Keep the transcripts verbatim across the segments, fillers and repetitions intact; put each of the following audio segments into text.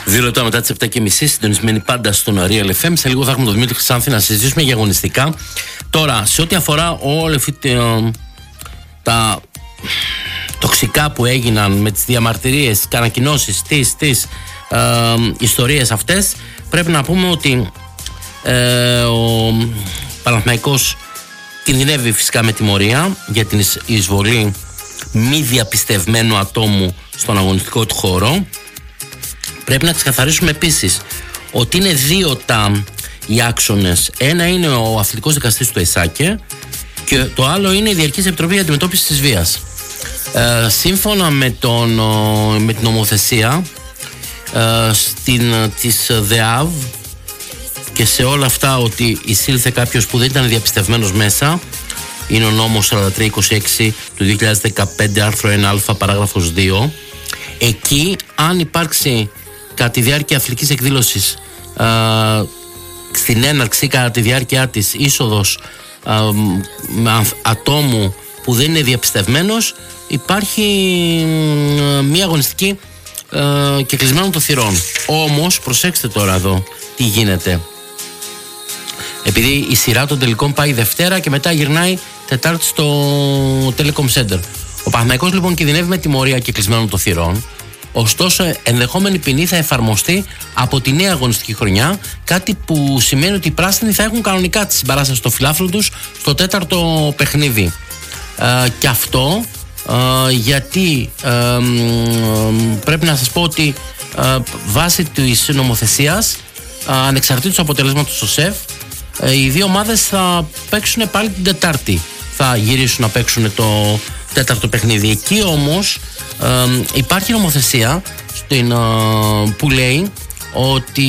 Δύο λεπτά μετά τις επτά και μισή, συντονισμένοι πάντα στον Real εφ εμ. Σε λίγο θα έχουμε τον Δημήτρη Χρυσάνθη να συζητήσουμε για αγωνιστικά. Τώρα, σε ό,τι αφορά όλα τα τοξικά που έγιναν με τις διαμαρτυρίες, τις ανακοινώσεις, τις, τις ε, ιστορίες αυτές, πρέπει να πούμε ότι ε, ο Παναθηναϊκός κινδυνεύει φυσικά με τιμωρία για την εισβολή μη διαπιστευμένου ατόμου στον αγωνιστικό του χώρο. Πρέπει να ξεκαθαρίσουμε επίσης ότι είναι δύο τα, οι άξονες. Ένα είναι ο αθλητικός δικαστής του ΕΣΑΚΕ και το άλλο είναι η Διαρκής Επιτροπή για Αντιμετώπιση της Βίας. Ε, σύμφωνα με, τον, με την νομοθεσία ε, στην, της ΔΕΑΒ και σε όλα αυτά, ότι εισήλθε κάποιος που δεν ήταν διαπιστευμένος μέσα, είναι ο νόμος σαράντα τρία είκοσι έξι του δύο χιλιάδες δεκαπέντε, άρθρο ένα α, παράγραφος δύο. Εκεί, αν υπάρξει κατά τη διάρκεια αθλητικής εκδήλωσης α, στην έναρξη, κατά τη διάρκεια της, είσοδος α, με ατόμου που δεν είναι διαπιστευμένος, υπάρχει α, μια αγωνιστική α, και κλεισμένων των θυρών. Όμως, προσέξτε τώρα εδώ τι γίνεται. Επειδή η σειρά των τελικών πάει Δευτέρα και μετά γυρνάει Τετάρτη στο Telecom Center. Ο Παναθηναϊκός λοιπόν κινδυνεύει με τιμωρία και κλεισμένων των θυρών. Ωστόσο, ενδεχόμενη ποινή θα εφαρμοστεί από τη νέα αγωνιστική χρονιά, κάτι που σημαίνει ότι οι πράσινοι θα έχουν κανονικά τη συμπαράσταση στο φιλάθλο τους στο τέταρτο παιχνίδι. Ε, και αυτό ε, γιατί ε, ε, πρέπει να σας πω ότι ε, βάσει της νομοθεσίας, ε, ανεξαρτήτως αποτελέσματος του ΣΕΦ, ε, οι δύο ομάδες θα παίξουν πάλι την Τετάρτη. Θα γυρίσουν να παίξουν το τέταρτο παιχνίδι. Εκεί όμως ε, υπάρχει νομοθεσία στην, ε, που λέει ότι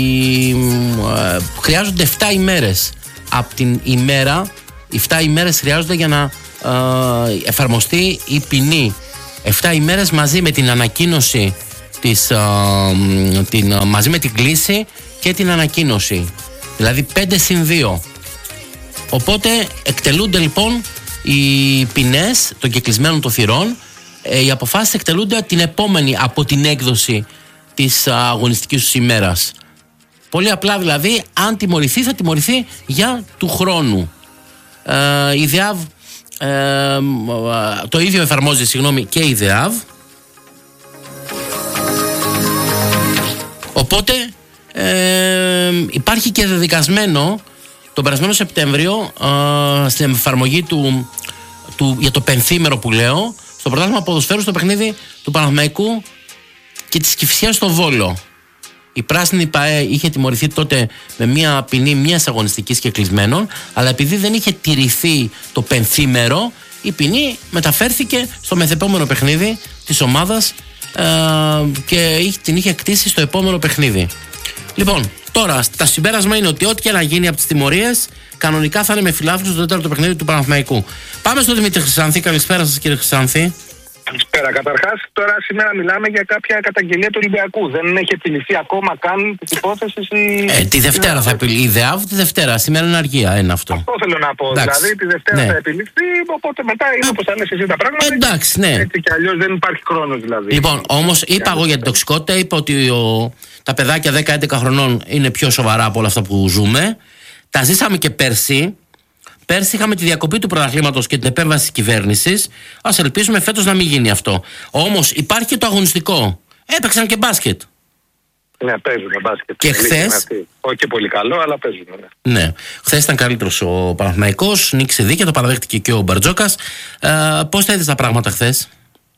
ε, χρειάζονται επτά ημέρες από την ημέρα, επτά ημέρες χρειάζονται για να ε, εφαρμοστεί η ποινή. επτά ημέρες μαζί με την ανακοίνωση της, ε, την, ε, μαζί με την κλήση και την ανακοίνωση, δηλαδή πέντε συν δύο. Οπότε εκτελούνται λοιπόν οι ποινές των κεκλεισμένων των θυρών. ε, οι αποφάσεις εκτελούνται την επόμενη από την έκδοση της αγωνιστικής τους ημέρας. Πολύ απλά δηλαδή, αν τιμωρηθεί θα τιμωρηθεί για του χρόνου. ε, η ΔΕΑΒ ε, το ίδιο εφαρμόζει, συγγνώμη, και η ΔΕΑΒ. Οπότε ε, υπάρχει και δεδικασμένο τον περασμένο Σεπτέμβριο ε, στην εφαρμογή του, του, για το πενθήμερο που λέω, στο πρωτάθλημα ποδοσφαίρου, στο παιχνίδι του Παναθηναϊκού και της Κηφισιάς στο Βόλο. Η πράσινη ΠΑΕ είχε τιμωρηθεί τότε με μια ποινή μιας αγωνιστικής και κλεισμένων, αλλά επειδή δεν είχε τηρηθεί το πενθήμερο, η ποινή μεταφέρθηκε στο μεθεπόμενο παιχνίδι της ομάδας ε, και την είχε κτίσει στο επόμενο παιχνίδι. Λοιπόν, τώρα, το συμπέρασμα είναι ότι ό,τι και να γίνει από τις τιμωρίες, κανονικά θα είναι με φιλάθλους στο τέταρτο παιχνίδι του Παναθηναϊκού. Πάμε στον Δημήτρη Χρυσάνθη. Καλησπέρα σας, κύριε Χρυσάνθη. Καλησπέρα. Καταρχάς, τώρα σήμερα μιλάμε για κάποια καταγγελία του Ολυμπιακού. Δεν έχει επιληθεί ακόμα καν τη υπόθεση. Η... Ε, τη Δευτέρα θα επιληθεί. Η ΔΕΑΒ τη Δευτέρα. Σήμερα είναι αργία, είναι αυτό. Αυτό θέλω να πω. Εντάξει. Δηλαδή, τη Δευτέρα ναι. θα επιληθεί, οπότε μετά είναι όπως θα λες εσύ τα πράγματα. Εντάξει, ναι. Έτσι κι αλλιώς δεν υπάρχει χρόνος δηλαδή. Λοιπόν, όμως είπα εγώ για την τοξικότητα, είπα ότι ο... τα παιδάκια δέκα έντεκα χρονών είναι πιο σοβαρά από όλα αυτά που ζούμε. Τα ζήσαμε και πέρσι. Πέρσι είχαμε τη διακοπή του πρωταθλήματος και την επέμβαση της κυβέρνησης. Ας ελπίσουμε φέτος να μην γίνει αυτό. Όμως υπάρχει και το αγωνιστικό. Έπαιξαν και μπάσκετ. Ναι, παίζουν μπάσκετ. Και χθες. Όχι και πολύ καλό, αλλά παίζουν. Ναι, ναι. Χθες ήταν καλύτερος ο Παναθηναϊκός. Νίκησε δίκαια, το παραδέχτηκε και ο Μπαρτζόκας. Ε, πώς θα είδες τα πράγματα χθες?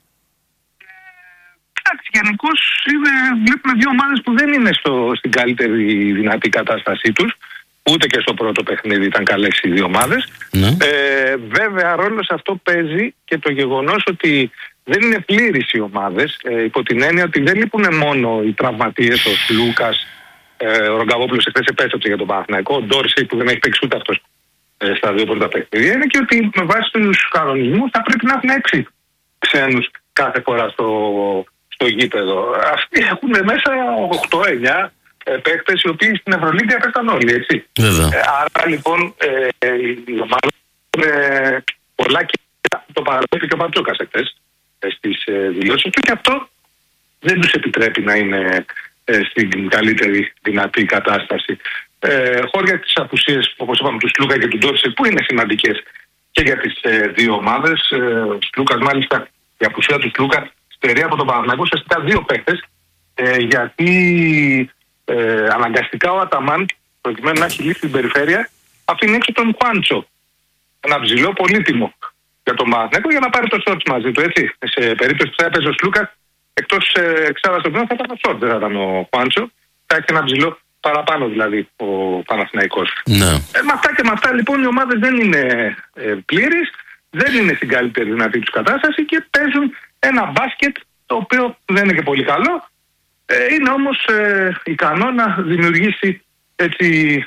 Εντάξει, γενικώς βλέπουμε δύο ομάδες που δεν είναι στο, στην καλύτερη δυνατή κατάστασή τους. Ούτε και στο πρώτο παιχνίδι ήταν καλές οι δύο ομάδες. Ναι. Ε, βέβαια, ρόλο σε αυτό παίζει και το γεγονός ότι δεν είναι πλήρεις οι ομάδες. Ε, υπό την έννοια ότι δεν λείπουν μόνο οι τραυματίες, ο Λούκας, ε, ο Ρογκαβόπουλος εχθές επέστρεψε για τον Παναθηναϊκό, ο Ντόρσεϊ που δεν έχει παίξει ούτε αυτός ε, στα δύο πρώτα παιχνίδια. Είναι και ότι με βάση τους κανονισμούς θα πρέπει να έχουν έξι ξένους κάθε φορά στο, στο γήπεδο. Αυτοί έχουν μέσα οκτώ εννιά. Παίκτες οι οποίοι στην Ευρωλίγκα έπαιξαν όλοι, έτσι. Βέβαια. Ε, άρα λοιπόν ε, η ομάδα ε, πολλά και το παραδέχεται και ο Μπαρτζόκας εχθές ε, στις ε, δηλώσεις του και αυτό δεν τους επιτρέπει να είναι ε, στην καλύτερη δυνατή κατάσταση. Ε, χώρια τις απουσίες, όπως είπαμε, του Σλούκα και του Ντόρσεϊ, που είναι σημαντικές και για τις ε, δύο ομάδες. Ε, ο Σλούκας, μάλιστα, η απουσία του Σλούκα στερεί από τον Παναθηναϊκό ουσιαστικά δύο παίκτες, ε, γιατί ε, αναγκαστικά ο Αταμάν, προκειμένου να έχει λύσει την περιφέρεια, αφήνει έξω τον Χουάντσο. Ένα ψηλό πολύτιμο για τον Παναθηναϊκό για να πάρει το σόρτς μαζί του. Έτσι. Σε περίπτωση που θα έπαιζε ο Σλούκας, εκτός ε, εξάδας των θα ήταν ο σόρτς, δεν θα ήταν ο Χουάντσο. Θα έχει ένα ψηλό παραπάνω δηλαδή ο Παναθηναϊκός. Ναι. Ε, με αυτά και με αυτά λοιπόν οι ομάδες δεν είναι ε, πλήρεις, δεν είναι στην καλύτερη δυνατή τους κατάσταση και παίζουν ένα μπάσκετ το οποίο δεν είναι και πολύ καλό. Ε, είναι όμως ε, ικανό να δημιουργήσει έτσι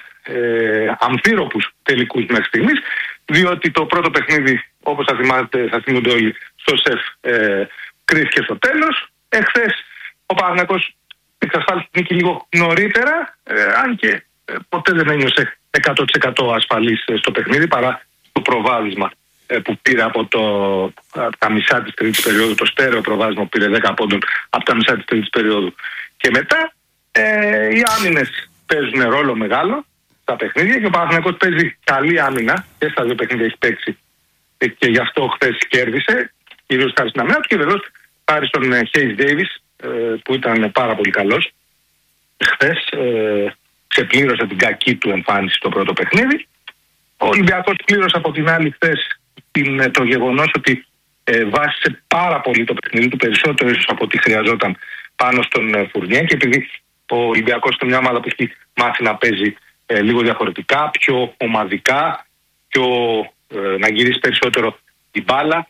ε, αμφίροπους τελικούς μέχρι στιγμής, διότι το πρώτο παιχνίδι, όπως θα θυμάστε, θα θυμούνται όλοι, στο ΣΕΦ ε, κρίθηκε στο τέλος. Εχθές ο Παναθηναϊκός εξασφάλισε την νίκη λίγο νωρίτερα, ε, αν και ε, ποτέ δεν ένιωσε εκατό τοις εκατό ασφαλής ε, στο παιχνίδι, παρά το προβάδισμα ε, που πήρε από το, α, τα μισά της τρίτης περίοδου, το στέρεο προβάδισμα που πήρε δέκα πόντων από τα μισά της τρίτης περίοδου. Και μετά ε, οι άμυνες παίζουν ρόλο μεγάλο στα παιχνίδια και ο Παναθηναϊκός παίζει καλή άμυνα και στα δύο παιχνίδια έχει παίξει ε, και γι' αυτό χθες κέρδισε, κυρίως χάρη στην άμυνα του και βεβαίως χάρη στον Hayes Davis, που ήταν πάρα πολύ καλός. Χθες ε, ξεπλήρωσε την κακή του εμφάνιση στο πρώτο παιχνίδι. Ο Ολυμπιακός πλήρωσε από την άλλη χθες την, το γεγονός ότι ε, βάσισε πάρα πολύ το παιχνίδι του, περισσότερο ίσως από ό,τι χρειαζόταν, πάνω στον ε, Φουρνιέ, και επειδή ο Ολυμπιακός είναι μια ομάδα που έχει μάθει να παίζει ε, λίγο διαφορετικά, πιο ομαδικά, πιο, ε, να γυρίσει περισσότερο την μπάλα.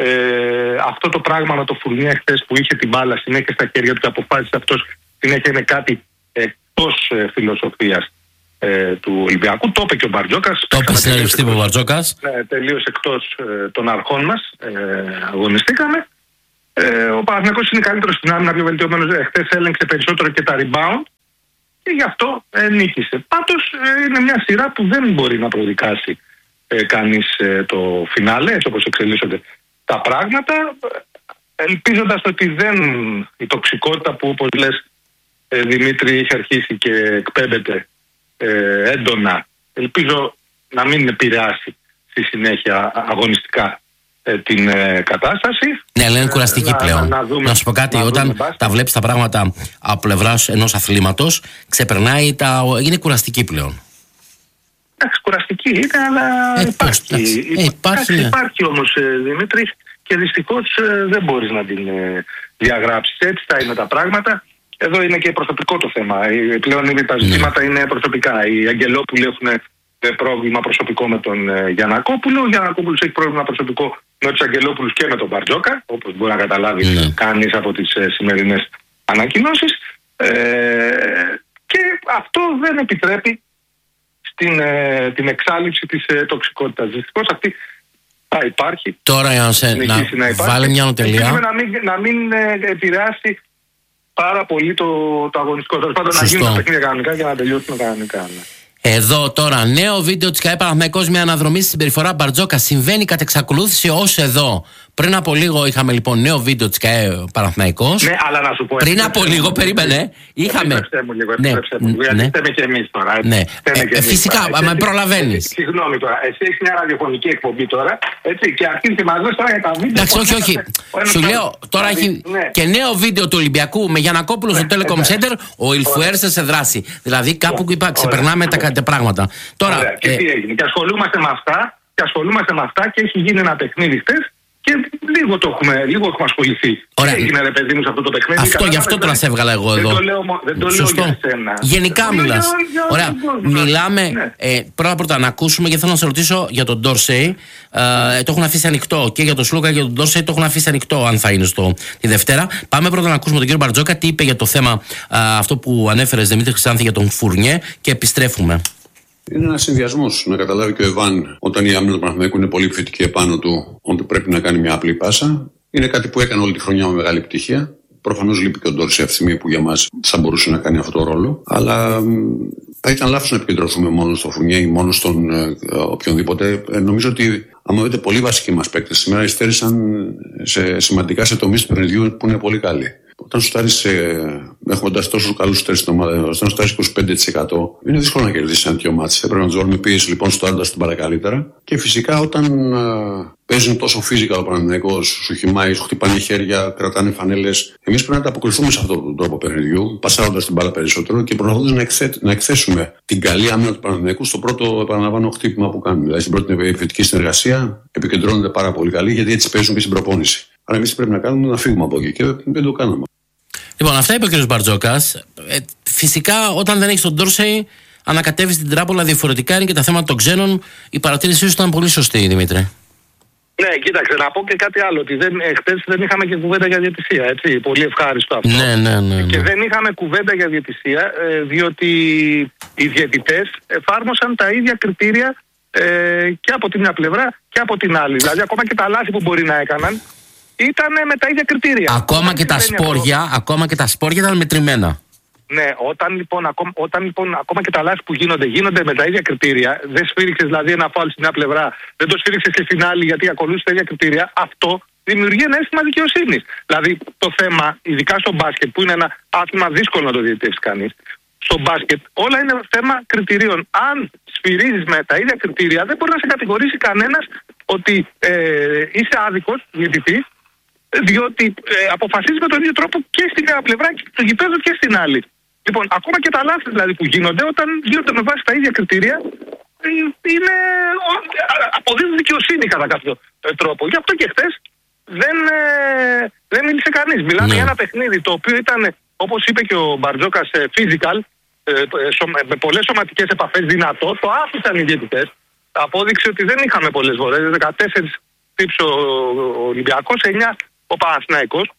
Ε, αυτό το πράγμα με το Φουρνιέ χθες που είχε την μπάλα συνέχεια στα χέρια του και αποφάσισε αυτός συνέχεια είναι κάτι εκτός ε, φιλοσοφίας ε, του Ολυμπιακού. Το είπε και ο Μπαρτζόκας. Το είπε στην αριστή μου ο Μπαρτζόκας. Ναι, τελείως εκτός ε, των αρχών μας ε, αγωνιστήκαμε. Ε, ο Παναθηναϊκός είναι καλύτερος στην άμυνα, πιο βελτιωμένος. Ε, χθες έλεγξε περισσότερο και τα rebound και γι' αυτό ε, νίκησε. Πάντως ε, είναι μια σειρά που δεν μπορεί να προδικάσει ε, κανείς ε, το φινάλε, έτσι όπως εξελίσσονται τα πράγματα, ελπίζοντας ότι δεν η τοξικότητα που, όπως λες ε, Δημήτρη, έχει αρχίσει και εκπέμπεται ε, έντονα, ελπίζω να μην επηρεάσει στη συνέχεια αγωνιστικά ε, την ε, κατάσταση. Ναι, αλλά είναι κουραστική ε, πλέον. Να, να, δούμε, να σου πω κάτι, να όταν τα βλέπεις τα πράγματα από πλευράς ενός αθλήματος, ξεπερνάει τα... είναι κουραστική πλέον. Εντάξει, κουραστική είναι, αλλά ε, υπάρχει. Ε, υπάρχει, ναι. Υπάρχει όμως, ε, Δημήτρη, και δυστυχώς ε, δεν μπορείς να την ε, διαγράψεις. Έτσι θα είναι τα πράγματα. Εδώ είναι και προσωπικό το θέμα. Ε, πλέον ήδη τα ζητήματα ναι. είναι προσωπικά. Οι Αγγελόπουλοι έχουν ε, πρόβλημα προσωπικό με τον ε, Γιαννακόπουλο. Ο Γιαννακόπουλος έχει πρόβλημα προσωπικό με τους Αγγελόπουλους και με τον Μπαρτζόκα, όπως μπορεί να καταλάβει ναι. κανείς από τις ε, σημερινές ανακοινώσεις. Ε, και αυτό δεν επιτρέπει Την, ε, την εξάλληψη της ε, τοξικότητας. Δυστυχώς αυτή θα υπάρχει. Τώρα για να, σε, να, να βάλει μια νοτελεία. Να μην, να μην ε, επηρεάσει πάρα πολύ το, το αγωνιστικό. Τέλος πάντων να γίνουν τα παιχνίδια κανονικά και να τελειώσουν κανονικά. Ναι. Εδώ τώρα, νέο βίντεο της ΚΑΕ Παναθηναϊκός με αναδρομή στη συμπεριφορά Μπαρτζόκα. Συμβαίνει κατ' εξακολούθηση ως εδώ. Πριν από λίγο είχαμε λοιπόν νέο βίντεο της ΚΑΕ Παναθηναϊκός. Ναι, αλλά να σου πω. Πριν από λίγο, περίμενε. Είχαμε. Επιτρέψτε μου λίγο, επιτρέψτε μου λίγο. Γιατί φταίμε και εμείς τώρα. Ναι. Ε, φυσικά, με προλαβαίνεις. Συγγνώμη τώρα. Εσύ έχεις μια ραδιοφωνική εκπομπή τώρα. Έτσι, και αρχίζει και μας δώσει τώρα για τα βίντεο. Εντάξει, όχι, όχι. Σου λέω, τώρα έχει και νέο βίντεο του Ολυμπιακού με Γιαννακόπουλο στο Telecom Center. Ο Ιλφουέρσε σε δράση. Δηλαδή κάπου ξεπερνάμε τα πράγματα. Τώρα, και τι έγινε. Και ασχολούμαστε με αυτά, και ασχολούμαστε με αυτά και έχει γίνει ένα παιχνίδι χτες και λίγο το έχουμε, λίγο έχουμε ασχοληθεί. Ωραία. Τι έγινε ρε παιδί μου σε αυτό το παιχνίδι. Αυτό γι' αυτό τώρα σε έβγαλα εγώ εδώ. Δεν το λέω, δεν το λέω για σένα. Γενικά μιλάς. Ωραία. Μιλάμε ναι. ε, πρώτα πρώτα να ακούσουμε, γιατί θέλω να σε ρωτήσω για τον Ντόρσεϊ. Ε, το έχουν αφήσει ανοιχτό και για τον Σλούκα και για τον Ντόρσεϊ το έχουν αφήσει ανοιχτό αν θα είναι στο, τη Δευτέρα. Πάμε πρώτα να ακούσουμε τον κύριο Μπαρτζόκα τι είπε για το θέμα α, αυτό που ανέφερες Δημήτρη Χρυσάνθη για τον Φουρνιέ και επιστρέφουμε. Είναι ένα συνδυασμό. Να καταλάβει και ο Ιβάν, όταν η άμυνα του Παναθηναϊκού είναι πολύ επιθετική επάνω του, ότι πρέπει να κάνει μια απλή πάσα. Είναι κάτι που έκανε όλη τη χρονιά με μεγάλη επιτυχία. Προφανώς λείπει και ο Ντόρσεϊ αυτή τη στιγμή που για μας θα μπορούσε να κάνει αυτό το ρόλο. Αλλά θα ήταν λάθος να επικεντρωθούμε μόνο στο Φουρνιέ ή μόνο στον ε, οποιονδήποτε. Ε, νομίζω ότι, άμα δείτε, πολύ βασικοί μας παίκτες σήμερα υστέρησαν σε, σημαντικά σε τομείς του παιχνιδιού που είναι πολύ καλοί. Όταν σου στάρεις έχοντας τόσους καλούς τεστ στην ομάδα, όταν φτάσει είκοσι πέντε τοις εκατό, είναι δύσκολο να κερδίσει ένα τέτοιο μάτς. Πρέπει να του βάλουμε πίεση λοιπόν στο άντρα στην παρακαλύτερα. Και φυσικά όταν α, παίζουν τόσο physical ο Παναθηναϊκός, σου χυμάει, σου χτυπάνε χέρια, κρατάνε φανέλες. Εμείς πρέπει να ανταποκριθούμε σε αυτόν τον τρόπο παιχνιδιού, πασάροντας την μπάλα περισσότερο και προσπαθώντας να, εκθέ, να εκθέσουμε την καλή άμυνα του Παναθηναϊκού στο πρώτο, επαναλαμβάνω, χτύπημα που κάνουμε. Δηλαδή στην πρώτη επιθετική συνεργασία επικεντρώνονται πάρα πολύ καλή, γιατί έτσι παίζουν και στην προπόνηση. Άρα εμείς πρέπει να κάνουμε να φύγουμε από εκεί και δεν το κάναμε. Λοιπόν, αυτά είπε ο κ. Μπαρτζόκας. Ε, φυσικά, όταν δεν έχει τον Ντόρσεϊ, ανακατεύει την τράπουλα διαφορετικά. Είναι και τα θέματα των ξένων. Η παρατήρησή σου ήταν πολύ σωστή, Δημήτρη. Ναι, κοίταξε, να πω και κάτι άλλο. Ότι χθες δεν είχαμε και κουβέντα για διαιτησία. Έτσι, πολύ ευχάριστο αυτό. Ναι, ναι, ναι, ναι. Και δεν είχαμε κουβέντα για διαιτησία, διότι οι διαιτητές εφάρμοσαν τα ίδια κριτήρια ε, και από την μια πλευρά και από την άλλη. Δηλαδή, ακόμα και τα λάθη που μπορεί να έκαναν ήταν με τα ίδια κριτήρια. Ακόμα και τα σπόρια, αυτό. ακόμα και τα σπόρια ήταν μετρημένα. Ναι, όταν λοιπόν, ακόμα, όταν λοιπόν ακόμα και τα λάθη που γίνονται, γίνονται με τα ίδια κριτήρια, δεν σφύριξες δηλαδή ένα φάουλ στην μια πλευρά, δεν το σφύριξες και στην άλλη γιατί ακολούθησε τα ίδια κριτήρια, αυτό δημιουργεί ένα αίσθημα δικαιοσύνης. Δηλαδή το θέμα, ειδικά στο μπάσκετ, που είναι ένα άθλημα δύσκολο να το διαιτητεύσει κανείς, στο μπάσκετ όλα είναι θέμα κριτηρίων. Αν σφυρίζεις με τα ίδια κριτήρια, δεν μπορεί να σε κατηγορήσει κανένας ότι ε, είσαι άδικος διαιτητής, διότι ε, αποφασίζει με τον ίδιο τρόπο και στην μια πλευρά και στο γηπέδο και στην άλλη. Λοιπόν, ακόμα και τα λάθη δηλαδή που γίνονται, όταν γίνονται με βάση τα ίδια κριτήρια, ε, είναι, αποδίδουν δικαιοσύνη κατά κάποιο ε, τρόπο. Γι' αυτό και χθες δεν, ε, δεν μίλησε κανείς. Μιλάμε ναι. για ένα παιχνίδι το οποίο ήταν, όπως είπε και ο Μπαρτζόκας, ε, physical, ε, ε, με πολλές σωματικές επαφές, δυνατό. Το άφησαν οι διαιτητές. Απόδειξε ότι δεν είχαμε πολλές βολές. δεκατέσσερα τύψε ο Ολυμπιακός, εννιά ο Παναθηναϊκός.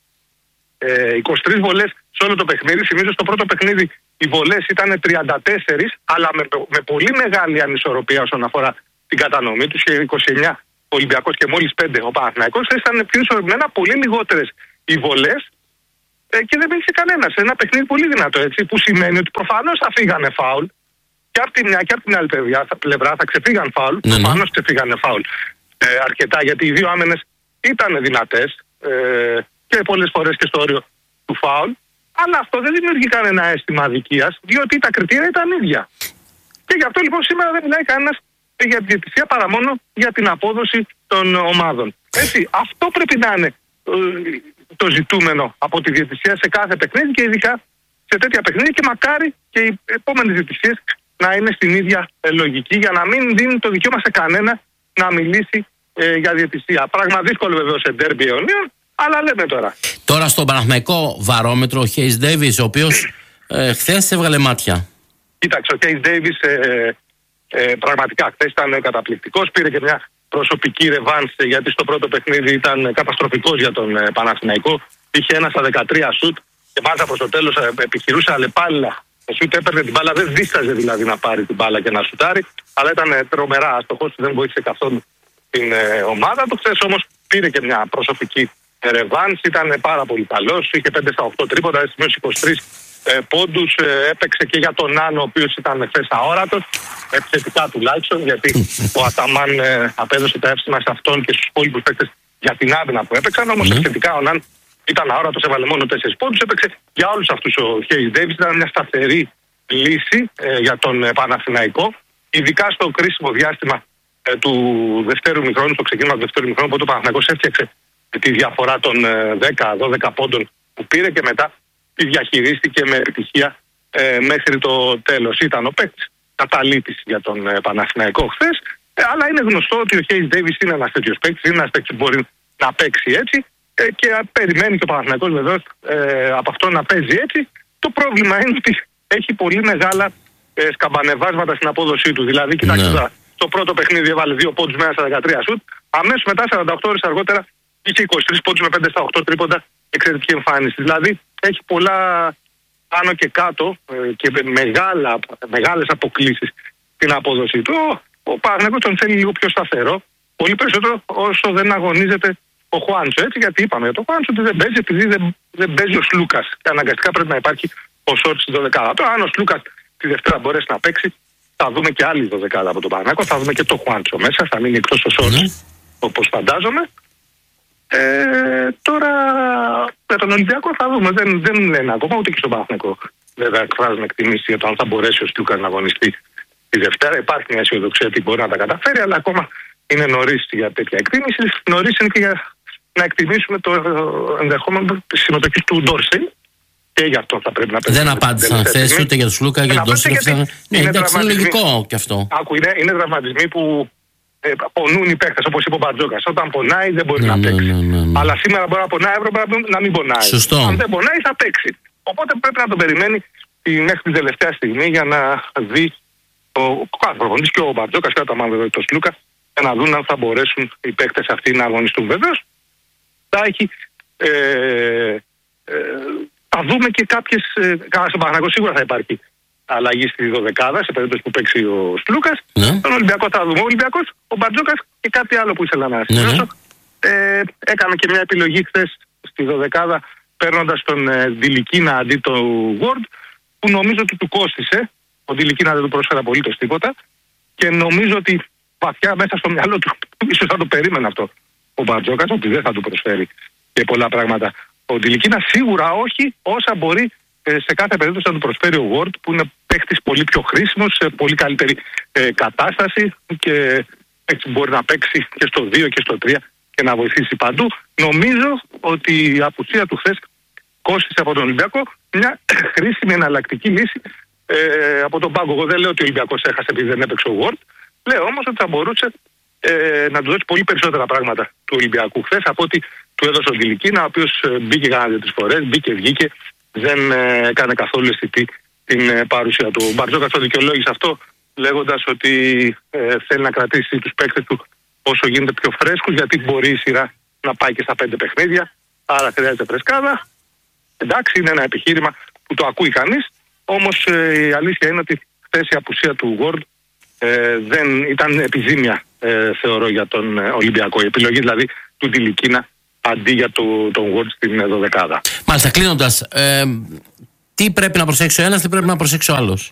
Ε, είκοσι τρεις βολές σε όλο το παιχνίδι. Θυμίζω στο πρώτο παιχνίδι οι βολές ήταν τριάντα τέσσερα, αλλά με, με πολύ μεγάλη ανισορροπία όσον αφορά την κατανομή τους. είκοσι εννιά ο Ολυμπιακός και μόλις πέντε ο Παναθηναϊκός. Ήταν πιο ισορροπημένα, πολύ λιγότερες οι βολές ε, και δεν μίλησε κανένας. Ένα παιχνίδι πολύ δυνατό, έτσι, που σημαίνει ότι προφανώς θα φύγανε φάουλ και από τη μια και από την άλλη πλευρά θα ξεφύγαν φάουλ. Mm-hmm. Προφανώς ξεφύγανε φάουλ ε, αρκετά, γιατί οι δύο άμενες ήταν δυνατές. Ε, και πολλές φορές και στο όριο του φάουλ, αλλά αυτό δεν δημιουργεί κανένα αίσθημα αδικίας, διότι τα κριτήρια ήταν ίδια. Και γι' αυτό λοιπόν σήμερα δεν μιλάει κανένας για τη διαιτησία παρά μόνο για την απόδοση των ομάδων. Έτσι, αυτό πρέπει να είναι ε, το ζητούμενο από τη διαιτησία σε κάθε παιχνίδι και ειδικά σε τέτοια παιχνίδια, και μακάρι και οι επόμενες διαιτησίες να είναι στην ίδια ε, λογική, για να μην δίνει το δικαίωμα σε κανένα να μιλήσει ε, για διαιτησία. Πράγμα δύσκολο βεβαίως σε ντέρμπι αιωνίων, αλλά λέμε τώρα. Τώρα στο Παναθηναϊκό βαρόμετρο ο Χέις Ντέιβις, ο οποίος ε, χθες έβγαλε μάτια. Κοίταξε, ο Χέις Ντέιβις ε, ε, πραγματικά χθες ήταν καταπληκτικός. Πήρε και μια προσωπική ρεβάνς, γιατί στο πρώτο παιχνίδι ήταν καταστροφικός για τον ε, Παναθηναϊκό. Είχε ένα στα δεκατρία σουτ και μάλιστα προς το τέλος ε, επιχειρούσε αλλεπάλληλα. Ο σουτ έπαιρνε την μπάλα, δεν δίσταζε δηλαδή να πάρει την μπάλα και να σουτάρει, αλλά ήταν ε, τρομερά άστοχος, δεν βοήθησε καθόλου την ε, ομάδα του. Χθες όμως πήρε και μια προσωπική ρεβάνς, ήταν πάρα πολύ καλός, είχε πέντε στα οκτώ τρίποντα, σημείωσε είκοσι τρεις ε, πόντους, ε, έπαιξε και για τον Άνω, ο οποίος ήταν χθες αόρατος, επιθετικά τουλάχιστον, γιατί ο Αταμάν ε, απέδωσε τα εύσημα σε αυτόν και στους υπόλοιπους παίκτες για την άμυνα που έπαιξαν, όμως επιθετικά ο Ναν ήταν αόρατος, έβαλε μόνο τέσσερις πόντους, έπαιξε για όλους αυτούς ο Χέις Ντέιβις, ήταν μια σταθερή λύση ε, για τον ε, Παναθηναϊκό, ειδικά στο κρίσιμο διάστημα ε, του δευτέρου μηχρόνου, στο ξεκίνημα του δευτέρου μηχρόνου, που ο Παναθηναϊκός έφτιαξε τη διαφορά των δέκα δώδεκα πόντων που πήρε και μετά τη διαχειρίστηκε με επιτυχία ε, μέχρι το τέλος. Ήταν ο παίκτης καταλήτης για τον ε, Παναθηναϊκό χθες, ε, αλλά είναι γνωστό ότι ο Χέις Ντέιβις είναι ένας τέτοιος παίκτης, είναι ένας παίκτης που μπορεί να παίξει έτσι ε, και περιμένει και ο Παναθηναϊκός βεβαίως ε, από αυτό να παίζει έτσι. Το πρόβλημα είναι ότι έχει πολύ μεγάλα ε, σκαμπανεβάσματα στην απόδοσή του. Δηλαδή, κοιτάξτε τώρα, το πρώτο παιχνίδι έβαλε δύο πόντους με ένα στα δεκατρία σουτ, αμέσως μετά σαράντα οκτώ ώρες αργότερα είχε είκοσι τρεις πόντους με πέντε στα οκτώ τρίποντα, εξαιρετική εμφάνιση. Δηλαδή έχει πολλά πάνω και κάτω ε, και μεγάλα, μεγάλες αποκλίσεις στην απόδοση του. Ο, ο Παναθηναϊκός τον θέλει λίγο πιο σταθερό, πολύ περισσότερο όσο δεν αγωνίζεται ο Χουάντσο. Έτσι, γιατί είπαμε για τον Χουάντσο ότι δεν παίζει, επειδή δεν, δεν παίζει ο Σλούκας. Και αναγκαστικά πρέπει να υπάρχει ο Σόρτς στη δωδεκάδα. Τώρα, αν ο Σλούκας τη Δευτέρα μπορέσει να παίξει, θα δούμε και άλλη δωδεκάδα από τον Παναθηναϊκό, θα δούμε και το Χουάντσο μέσα, θα μείνει εκτός ο Σόρτς, όπως φαντάζομαι. Ε, τώρα με τον Ολυμπιακό θα δούμε. Δεν, δεν λένε ακόμα, ούτε και στον Παναθηναϊκό βέβαια εκφράζουν εκτιμήσεις για το αν θα μπορέσει ο Σλούκας να αγωνιστεί τη Δευτέρα. Υπάρχει μια αισιοδοξία ότι μπορεί να τα καταφέρει, αλλά ακόμα είναι νωρίς για τέτοια εκτίμηση. Νωρίς είναι και για να εκτιμήσουμε το ενδεχόμενο τη συμμετοχή του Ντόρσεϊ. Και γι' αυτό θα πρέπει να δεν απάντησαν χθες ούτε για τον Σλούκα, για τον Ντόρσεϊ. Ναι, εντάξει, είναι λογικό κι αυτό. Άκου, είναι, είναι τραυματισμοί που ε, πονούν οι παίκτες, όπως είπε ο Μπαρτζόκας. Όταν πονάει δεν μπορεί ναι, να παίξει. Ναι, ναι, ναι, ναι. Αλλά σήμερα μπορεί να πονάει, έπρεπε να μην πονάει. Σωστό. Αν δεν πονάει θα παίξει. Οπότε πρέπει να τον περιμένει μέχρι την τελευταία στιγμή για να δει ο, ο κάθε προπονητής και ο Μπαρτζόκας και ο Αταμάν βέβαια το Σλούκα, για να δουν αν θα μπορέσουν οι παίκτες αυτοί να αγωνιστούν. Βεβαίως θα έχει. Ε, ε, θα δούμε και κάποιες. Ε, στον Παναθηναϊκό σίγουρα θα υπάρχει αλλαγή στη δωδεκάδα σε περίπτωση που παίξει ο Σλούκας. Ναι. Τον Ολυμπιακό θα δούμε. Ο Ολυμπιακός, ο Μπαρτζόκας και κάτι άλλο που ήθελα να σημειώσω. Ναι, ναι. Ε, έκαμε και μια επιλογή χθες στη δωδεκάδα παίρνοντας τον ε, Ντιλικίνα αντί τον Ward, που νομίζω ότι του κόστισε. Ο Ντιλικίνα δεν του πρόσφερε απολύτως τίποτα και νομίζω ότι βαθιά μέσα στο μυαλό του ίσως θα το περίμενε αυτό ο Μπαρτζόκας, ότι δεν θα του προσφέρει και πολλά πράγματα. Ο Ντιλικίνα σίγουρα όχι, όσα μπορεί ε, σε κάθε περίπτωση να του προσφέρει ο Ward, που είναι παίκτης πολύ πιο χρήσιμος, σε πολύ καλύτερη ε, κατάσταση και έτσι μπορεί να παίξει και στο δύο και στο τρία και να βοηθήσει παντού. Νομίζω ότι η απουσία του χθες κόστισε από τον Ολυμπιακό μια χρήσιμη εναλλακτική λύση ε, από τον πάγκο. Εγώ δεν λέω ότι ο Ολυμπιακός έχασε επειδή δεν έπαιξε ο Ward. Λέω όμως ότι θα μπορούσε ε, να του δώσει πολύ περισσότερα πράγματα του Ολυμπιακού χθες από ότι του έδωσε ο Ντιλικίνα, ο οποίος ε, μπήκε κανένα δύο-τρεις φορές, μπήκε, βγήκε, δεν ε, έκανε καθόλου αισθητή την ε, παρουσία του. Ο Μπαρτζόκας το δικαιολόγησε αυτό, λέγοντας ότι ε, θέλει να κρατήσει τους παίκτες του όσο γίνεται πιο φρέσκους, γιατί μπορεί η σειρά να πάει και στα πέντε παιχνίδια, άρα χρειάζεται φρεσκάδα. Εντάξει, είναι ένα επιχείρημα που το ακούει κανείς, όμως ε, η αλήθεια είναι ότι χθες η απουσία του Ward ε, δεν ήταν επιζήμια, ε, θεωρώ, για τον ε, Ολυμπιακό. Η επιλογή δηλαδή του Ντιλικίνα αντί για το, τον Ward στην δωδεκάδα. Μάλιστα, κλείνοντας, ε, τι πρέπει να προσέξει ο ένας, τι πρέπει να προσέξει ο άλλος?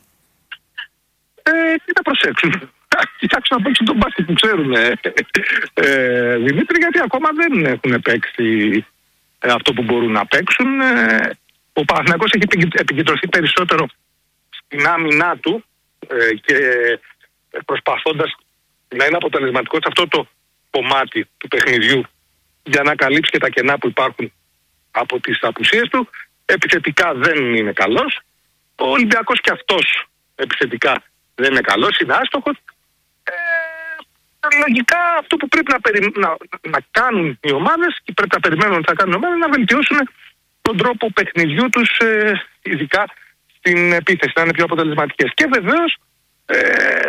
Ε, τι να προσέξουν? Κοιτάξτε να παίξουν τον μπάσκετ που ξέρουν, ε, ε, Δημήτρη, γιατί ακόμα δεν έχουν παίξει ε, αυτό που μπορούν να παίξουν. Ε, ο Παναθηναϊκός έχει επικεντρωθεί περισσότερο στην άμυνά του ε, και προσπαθώντας να είναι αποτελεσματικό σε αυτό το κομμάτι του παιχνιδιού για να καλύψει και τα κενά που υπάρχουν από τις απουσίες του. Επιθετικά δεν είναι καλός. Ο Ολυμπιακός και αυτός επιθετικά δεν είναι καλός, είναι άστοχος. Ε, λογικά αυτό που πρέπει να, περι... να, να κάνουν οι ομάδες και πρέπει να περιμένουν ότι θα κάνουν οι ομάδες, να βελτιώσουν τον τρόπο παιχνιδιού τους, ε, ειδικά στην επίθεση, να είναι πιο αποτελεσματικές. Και βεβαίως ε,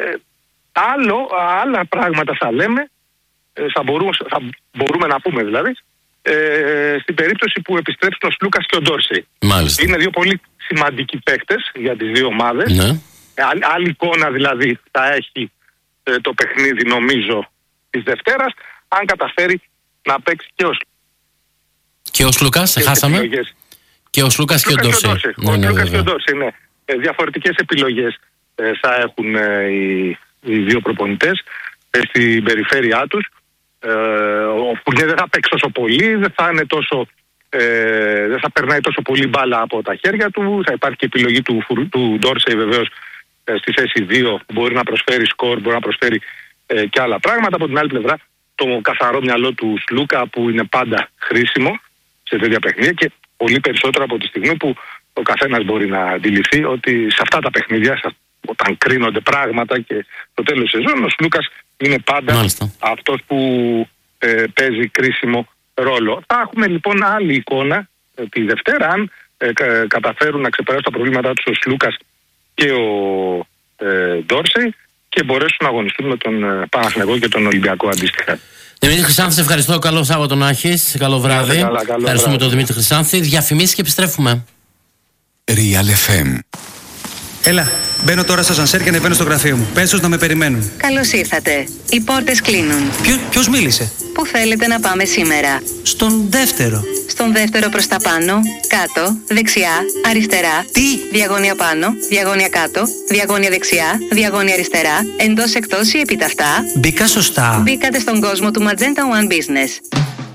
άλλο, άλλα πράγματα θα λέμε, ε, θα, μπορούμε, θα μπορούμε να πούμε δηλαδή, ε, στην περίπτωση που επιστρέψουν ο Σλούκας και ο Ντόρσεϊ. Είναι δύο πολύ σημαντικοί παίκτες για τις δύο ομάδες. Ναι. Ε, άλλη, άλλη εικόνα δηλαδή θα έχει ε, το παιχνίδι, νομίζω, της Δευτέρας, αν καταφέρει να παίξει και ο Σλούκας. Και ο Σλούκας, σε χάσαμε. Επιλογές. Και ο Σλούκας και ο Ντόρσεϊ. Ο Σλούκας και ο Ντόρσεϊ, ναι. Ε, διαφορετικές επιλογές ε, θα έχουν ε, οι, οι δύο προπονητές ε, στην περιφέρειά τους. Ε, ο Φουρνιέ δεν θα παίξει τόσο πολύ, δεν θα είναι τόσο, ε, δεν θα περνάει τόσο πολύ μπάλα από τα χέρια του. Θα υπάρχει και επιλογή του, του Ντόρσεϊ βεβαίως ε, στη θέση δύο, που μπορεί να προσφέρει σκορ, μπορεί να προσφέρει ε, και άλλα πράγματα. Από την άλλη πλευρά, το καθαρό μυαλό του Σλούκα, που είναι πάντα χρήσιμο σε τέτοια παιχνίδια και πολύ περισσότερο από τη στιγμή που ο καθένας μπορεί να αντιληφθεί ότι σε αυτά τα παιχνίδια, όταν κρίνονται πράγματα και το τέλος της σεζόν, ο Σλούκας είναι πάντα Μάλιστα. αυτός που ε, παίζει κρίσιμο ρόλο. Θα έχουμε λοιπόν άλλη εικόνα ε, τη Δευτέρα, αν ε, κα, καταφέρουν να ξεπεράσουν τα προβλήματά τους ο Σλούκας και ο ε, Ντόρσεϊ και μπορέσουν να αγωνιστούν με τον ε, Παναθηναϊκό και τον Ολυμπιακό αντίστοιχα. Δημήτρη Χρυσάνθη, σε ευχαριστώ. Καλό Σάββατο να έχεις. Καλό βράδυ. Καλά, καλό Ευχαριστούμε βράδυ. τον Δημήτρη Χρυσάνθη. Διαφημίσεις και επιστρέφουμε. Real εφ εμ. Έλα, μπαίνω τώρα στο ασανσέρ και ανεβαίνω στο γραφείο μου. Πες τους να με περιμένουν. Καλώς ήρθατε. Οι πόρτες κλείνουν. Ποιο, ποιος μίλησε? Πού θέλετε να πάμε σήμερα? Στον δεύτερο. Στον δεύτερο προς τα πάνω, κάτω, δεξιά, αριστερά. Τι? Διαγώνια πάνω, διαγώνια κάτω, διαγώνια δεξιά, διαγώνια αριστερά, εντός εκτός ή επί ταυτά. Μπήκα σωστά. Μπήκατε στον κόσμο του Magenta One Business.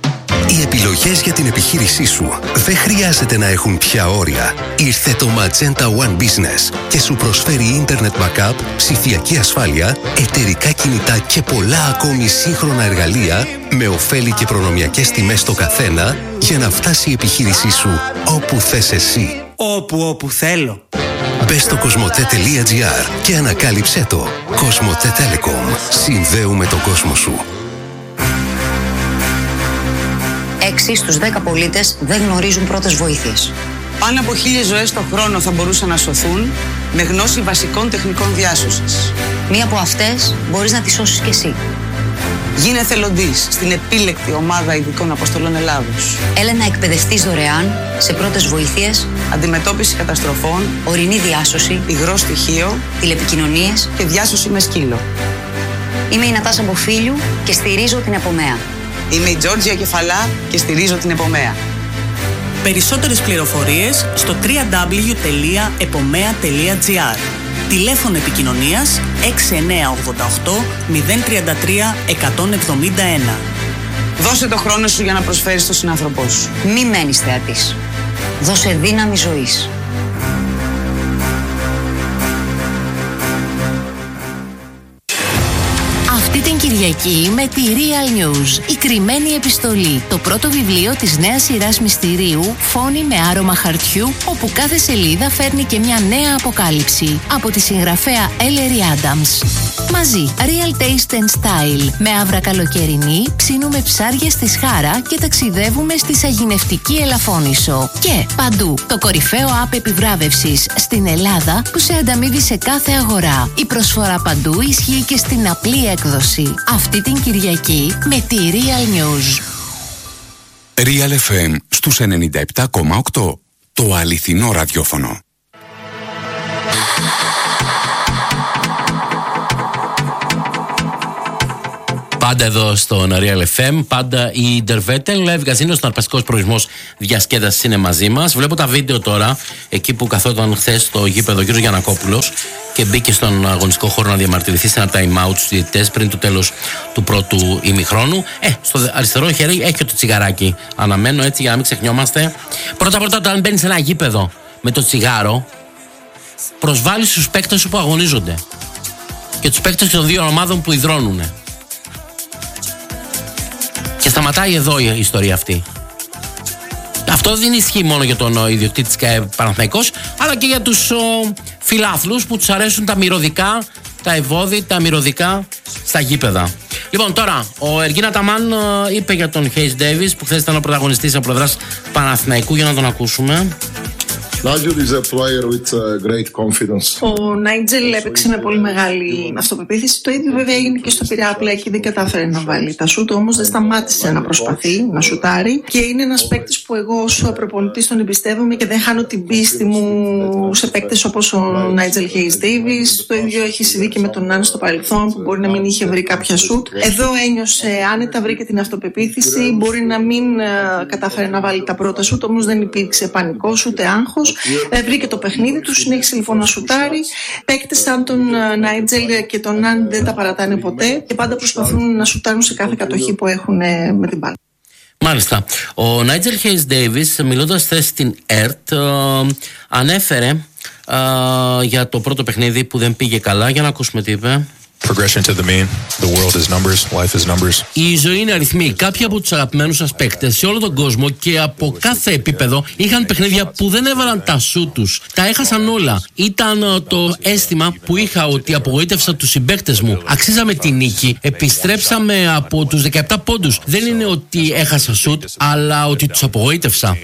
Οι επιλογές για την επιχείρησή σου δεν χρειάζεται να έχουν πια όρια. Ήρθε το Magenta One Business και σου προσφέρει Internet Backup, ψηφιακή ασφάλεια, εταιρικά κινητά και πολλά ακόμη σύγχρονα εργαλεία με ωφέλη και προνομιακές τιμές στο καθένα για να φτάσει η επιχείρησή σου όπου θες εσύ. Όπου όπου θέλω. Μπες στο κοσμοτέ.gr και ανακάλυψέ το. Κοσμοτέ Telecom. Συνδέουμε τον κόσμο σου. Έξι στους δέκα πολίτες δεν γνωρίζουν πρώτες βοήθειες. Πάνω από χίλιες ζωές το χρόνο θα μπορούσαν να σωθούν με γνώση βασικών τεχνικών διάσωσης. Μία από αυτές μπορείς να τη σώσεις κι εσύ. Γίνε εθελοντής στην επίλεκτη ομάδα ειδικών αποστολών Ελλάδος. Έλα να εκπαιδευτείς δωρεάν σε πρώτες βοήθειες, αντιμετώπιση καταστροφών, ορεινή διάσωση, υγρό στοιχείο, τηλεπικοινωνίες και διάσωση με σκύλο. Είμαι η Νατάσα Μποφίλιου και στηρίζω την Επομέα. Είμαι η Τζόρτζια Κεφαλά και στηρίζω την Επομέα. Περισσότερες πληροφορίες στο double-u double-u double-u τελεία επομέα τελεία τζι άρ. Τηλέφωνο επικοινωνίας έξι εννιά οκτώ οκτώ μηδέν τρία τρία εκατόν εβδομήντα ένα. Δώσε το χρόνο σου για να προσφέρεις στον συνάνθρωπό σου. Μη μένεις θεατής. Δώσε δύναμη ζωής. Αυτή την Κυριακή με τη Real News, η κρυμμένη επιστολή, το πρώτο βιβλίο της νέας σειράς μυστηρίου Φόνοι με άρωμα χαρτιού, όπου κάθε σελίδα φέρνει και μια νέα αποκάλυψη από τη συγγραφέα Ellery Adams. Μαζί, Real Taste and Style, με άβρα καλοκαιρινή, ψήνουμε ψάρια στη Σχάρα και ταξιδεύουμε στη σαγηνευτική Ελαφώνησο. Και παντού, το κορυφαίο app επιβράβευσης στην Ελλάδα που σε ανταμείβει σε κάθε αγορά. Η προσφορά παντού ισχύει και στην απλή έκδοση. Αυτή την Κυριακή με τη Real News. Real εφ εμ στους ενενήντα επτά κόμμα οκτώ. Το αληθινό ραδιόφωνο. Πάντα εδώ στον Real εφ εμ, πάντα η Ντερβέτελ, live καζίνο, στον αρπαστικός προορισμός διασκέδασης είναι μαζί μας. Βλέπω τα βίντεο τώρα, εκεί που καθόταν χθες στο γήπεδο ο κ. Γιαννακόπουλος και μπήκε στον αγωνιστικό χώρο να διαμαρτυρηθεί σε ένα time out στους διαιτητές πριν το τέλος του πρώτου ημιχρόνου. Ε, στο αριστερό χέρι έχει και το τσιγαράκι. Αναμένω έτσι για να μην ξεχνιόμαστε. Πρώτα-πρώτα, όταν μπαίνει σε ένα γήπεδο με το τσιγάρο, προσβάλλει στους παίκτες σου που αγωνίζονται και τους παίκτες των δύο ομάδων που υδρώνουν. Και σταματάει εδώ η ιστορία αυτή. Αυτό δεν ισχύει μόνο για τον ιδιοκτήτη της ΚΑΕ Παναθηναϊκός, αλλά και για τους ο, φιλάθλους που τους αρέσουν τα μυρωδικά, τα ευώδη, τα μυρωδικά στα γήπεδα. Λοιπόν, τώρα, ο Εργίνα Ταμάν είπε για τον Χέις Ντέιβις, που χθες ήταν ο πρωταγωνιστής από πλευράς Παναθηναϊκού, για να τον ακούσουμε. Nigel is a player with great confidence. Ο Νάιτζελ έπαιξε με πολύ μεγάλη αυτοπεποίθηση. Το ίδιο βέβαια έγινε και στο Πειραιά Πλέκη και δεν κατάφερε να βάλει τα σούτ, όμως δεν σταμάτησε να προσπαθεί να σουτάρει. Και είναι ένας παίκτης που εγώ ως προπονητής τον εμπιστεύομαι και δεν χάνω την πίστη μου σε παίκτες όπως ο Νάιτζελ Χέις Ντέιβις. Το ίδιο έχει συμβεί και με τον Νάν στο παρελθόν, που μπορεί να μην είχε βρει κάποια σούτ. Εδώ ένιωσε άνετα, βρήκε την αυτοπεποίθηση. Μπορεί να μην κατάφερε να βάλει τα πρώτα σούτ, όμως δεν υπήρξε πανικός ούτε άγχος. Ε, βρήκε το παιχνίδι του, συνέχισε λοιπόν να σουτάρει. Παίκτες σαν τον Νάιτζελ και τον Νάν δεν τα παρατάνε ποτέ και πάντα προσπαθούν να σουτάρουν σε κάθε κατοχή που έχουν με την μπάλα. Μάλιστα. Ο Νάιτζελ Χέις Ντέιβις, μιλώντας χθες στην ΕΡΤ, ε, ανέφερε ε, για το πρώτο παιχνίδι που δεν πήγε καλά. Για να ακούσουμε τι είπε. Progression to the mean. The world is numbers. Life is numbers. Η ζωή είναι αριθμοί. Κάποιοι από τους αγαπημένους σας παίκτες σε όλο τον κόσμο και από κάθε επίπεδο είχαν παιχνίδια που δεν έβαλαν τα σου τους. Τα έχασαν όλα. Ήταν το αίσθημα που είχα ότι απογοήτευσα τους συμπαίκτες μου. Αξίζαμε τη νίκη. Επιστρέψαμε από τους δεκαεπτά πόντους. Δεν είναι ότι έχασα σουτ, αλλά ότι τους απογοήτευσα.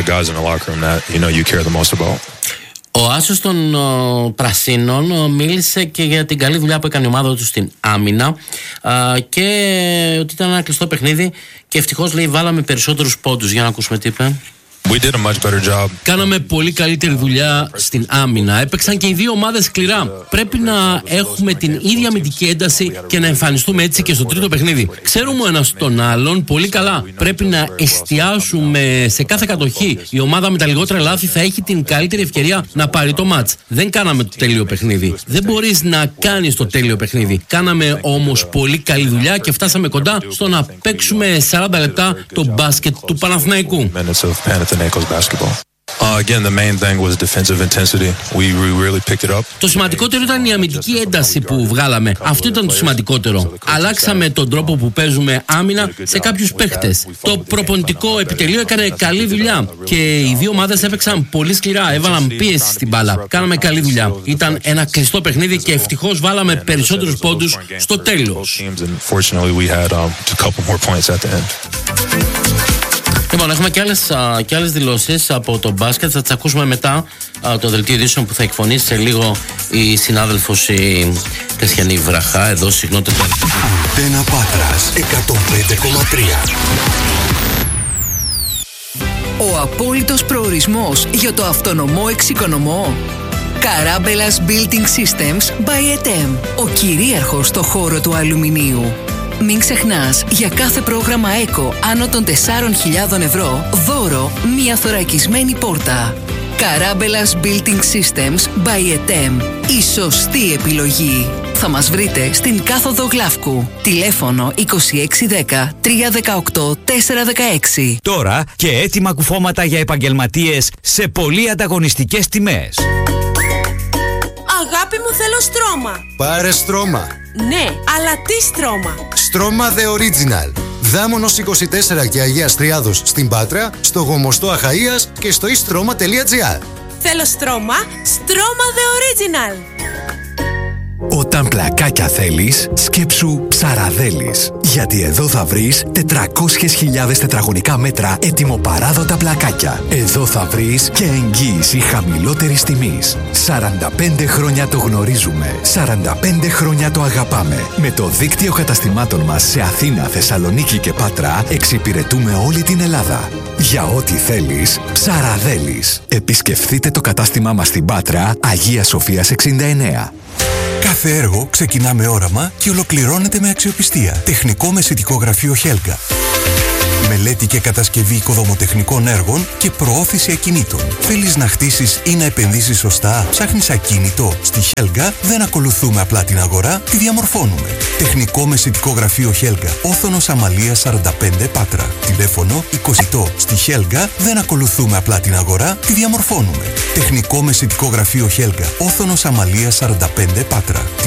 Ο άσος των ο, Πρασίνων ο, μίλησε και για την καλή δουλειά που έκανε η ομάδα του στην άμυνα α, και ότι ήταν ένα κλειστό παιχνίδι και ευτυχώς, λέει, βάλαμε περισσότερους πόντους. Για να ακούσουμε τι είπε. We did a much better job. Κάναμε πολύ καλύτερη δουλειά στην άμυνα. Έπαιξαν και οι δύο ομάδες σκληρά. Πρέπει να έχουμε την ίδια αμυντική ένταση και να εμφανιστούμε έτσι και στο τρίτο παιχνίδι. Ξέρουμε ο ένας τον άλλον πολύ καλά. Πρέπει να εστιάσουμε σε κάθε κατοχή. Η ομάδα με τα λιγότερα λάθη θα έχει την καλύτερη ευκαιρία να πάρει το μάτς. Δεν κάναμε το τέλειο παιχνίδι. Δεν μπορείς να κάνεις το τέλειο παιχνίδι. Κάναμε όμως πολύ καλή δουλειά και φτάσαμε κοντά στο να παίξουμε σαράντα λεπτά το μπάσκετ του Παναθηναϊκού. Uh, again, the main thing was defensive intensity. We, we really picked it up. Το σημαντικότερο ήταν η αμυντική ένταση που βγάλαμε. Αυτό ήταν το σημαντικότερο. Αλλάξαμε τον τρόπο που παίζουμε άμυνα σε κάποιους παίχτες. Το προπονητικό επιτελείο έκανε καλή δουλειά και οι δύο ομάδες έπαιξαν πολύ σκληρά. Έβαλαν πίεση στην μπάλα. Κάναμε καλή δουλειά. Ήταν ένα κλειστό παιχνίδι και ευτυχώς βάλαμε περισσότερους πόντους στο τέλος. Λοιπόν, έχουμε και άλλες, α, και άλλες δηλώσεις από το μπάσκετ. Θα τις ακούσουμε μετά α, το δελτίο ειδήσεων που θα εκφωνήσει σε λίγο η συνάδελφος η Κασιανή Βραχά. Εδώ συχνότητα. Αντένα Πάτρας εκατόν πέντε κόμμα τρία. Ο απόλυτος προορισμός για το αυτονομό εξοικονομό. Καράμπελας Building Systems by ι τι εμ. Ο κυρίαρχος στο χώρο του αλουμινίου. Μην ξεχνάς, για κάθε πρόγραμμα ΕΚΟ άνω των τεσσάρων χιλιάδων ευρώ, δώρο μία θωρακισμένη πόρτα. Καράμπελας Building Systems by ι τι εμ. Η σωστή επιλογή. Θα μας βρείτε στην κάθοδο Γλαύκου. Τηλέφωνο είκοσι έξι δέκα τρία δεκαοκτώ τέσσερα δεκαέξι. Τώρα και έτοιμα κουφώματα για επαγγελματίες σε πολύ ανταγωνιστικές τιμές. Αγάπη μου, θέλω στρώμα. Πάρε στρώμα. Ναι, αλλά τι στρώμα? Στρώμα The Original. Δάμονος είκοσι τέσσερα και Αγίας Τριάδος στην Πάτρα, στο Γομοστό Αχαΐας και στο istρoma τελεία gr. Θέλω στρώμα, στρώμα The Original. Όταν πλακάκια θέλεις, σκέψου Ψαραδέλης. Γιατί εδώ θα βρεις τετρακόσιες χιλιάδες τετραγωνικά μέτρα ετοιμοπαράδοτα πλακάκια. Εδώ θα βρεις και εγγύηση χαμηλότερης τιμής. σαράντα πέντε χρόνια το γνωρίζουμε. σαράντα πέντε χρόνια το αγαπάμε. Με το δίκτυο καταστημάτων μας σε Αθήνα, Θεσσαλονίκη και Πάτρα εξυπηρετούμε όλη την Ελλάδα. Για ό,τι θέλεις, Ψαραδέλης. Επισκεφθείτε το κατάστημά μας στην Πάτρα, Αγία Σοφίας εξήντα εννέα. Κάθε έργο ξεκινά με όραμα και ολοκληρώνεται με αξιοπιστία. Τεχνικό μεσητικό γραφείο Χέλγα. Μελέτη και κατασκευή οικοδομοτεχνικών έργων και προώθηση ακινήτων. Θέλεις να χτίσεις ή να επενδύσεις σωστά? Ψάχνεις ακίνητο? Στη Χέλγα δεν ακολουθούμε απλά την αγορά, τη διαμορφώνουμε. Τεχνικό μεσητικό γραφείο Χέλγα. Όθωνος Αμαλίας σαράντα πέντε Πάτρα. Τηλέφωνο είκοσι οκτώ. Στη Χέλγα δεν ακολουθούμε απλά την αγορά, τη διαμορφώνουμε. Τεχνικό μεσητικό γραφείο Χέλγα. Όθωνος Αμαλίας σαράντα πέντε Πάτρα.